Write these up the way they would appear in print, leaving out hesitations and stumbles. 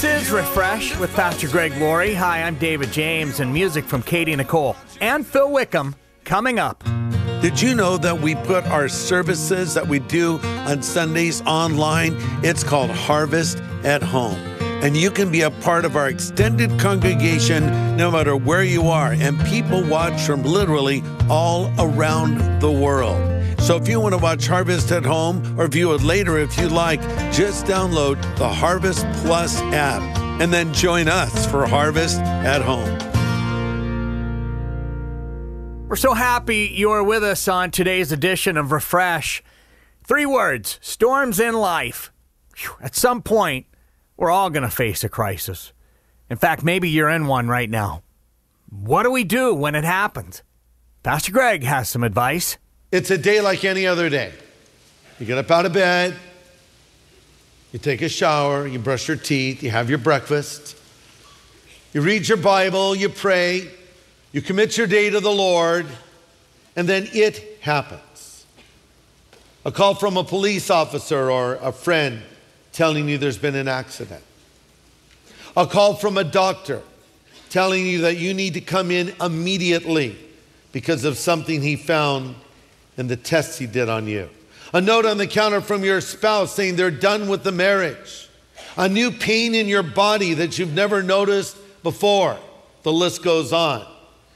is Refresh with Pastor Greg Laurie. Hi, I'm David James, and music from Katie Nicole and Phil Wickham coming up. Did you know that we put our services that we do on Sundays online? It's called Harvest at Home. And you can be a part of our extended congregation no matter where you are. And people watch from literally all around the world. So if you want to watch Harvest at Home or view it later if you like, just download the Harvest Plus app and then join us for Harvest at Home. We're so happy you're with us on today's edition of Refresh. 3 words, storms in life. Whew, at some point, we're all going to face a crisis. In fact, maybe you're in one right now. What do we do when it happens? Pastor Greg has some advice. It's a day like any other day. You get up out of bed, you take a shower, you brush your teeth, you have your breakfast, you read your Bible, you pray, you commit your day to the Lord, and then it happens. A call from a police officer or a friend telling you there's been an accident. A call from a doctor telling you that you need to come in immediately because of something he found in the tests he did on you. A note on the counter from your spouse saying they're done with the marriage. A new pain in your body that you've never noticed before. The list goes on.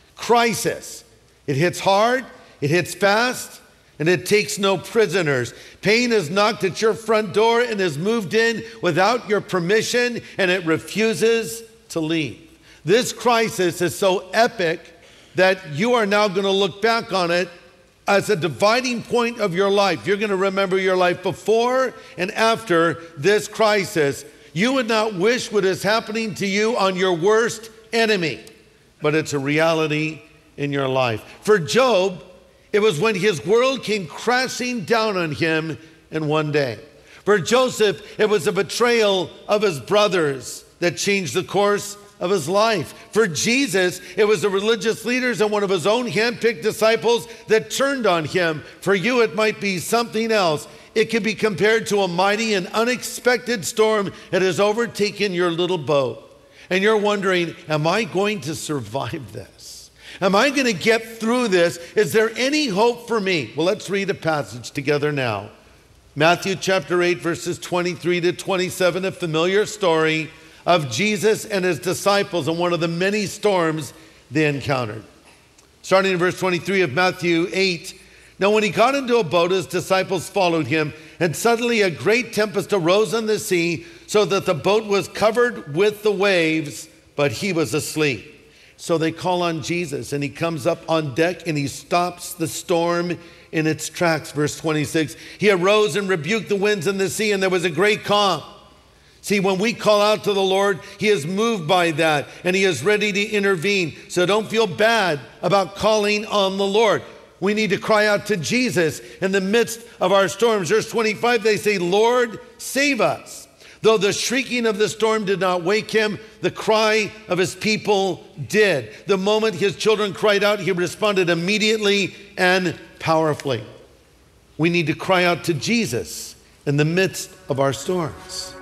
Crisis. It hits hard, it hits fast, and it takes no prisoners. Pain has knocked at your front door and has moved in without your permission, and it refuses to leave. This crisis is so epic that you are now going to look back on it as a dividing point of your life. You're going to remember your life before and after this crisis. You would not wish what is happening to you on your worst enemy, but it's a reality in your life. For Job, it was when his world came crashing down on him in one day. For Joseph, it was a betrayal of his brothers that changed the course of his life. For Jesus, it was the religious leaders and one of his own handpicked disciples that turned on him. For you, it might be something else. It can be compared to a mighty and unexpected storm that has overtaken your little boat. And you're wondering, am I going to survive this? Am I going to get through this? Is there any hope for me? Well, let's read a passage together now. Matthew chapter 8, verses 23 to 27, a familiar story of Jesus and his disciples and one of the many storms they encountered. Starting in verse 23 of Matthew 8. Now when he got into a boat, his disciples followed him, and suddenly a great tempest arose on the sea, so that the boat was covered with the waves, but he was asleep. So they call on Jesus, and he comes up on deck and he stops the storm in its tracks. Verse 26, he arose and rebuked the winds and the sea, and there was a great calm. See, when we call out to the Lord, he is moved by that and he is ready to intervene. So don't feel bad about calling on the Lord. We need to cry out to Jesus in the midst of our storms. Verse 25, they say, Lord, save us. Though the shrieking of the storm did not wake him, the cry of his people did. The moment his children cried out, he responded immediately and powerfully. We need to cry out to Jesus in the midst of our storms.